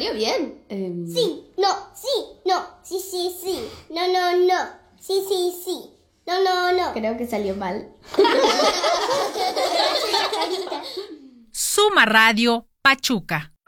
salió bien. Sí, no, sí, no, sí, sí, sí. No, no, no. Sí, sí, sí. No, no, no. Creo que salió mal. Suma Radio Pachuca.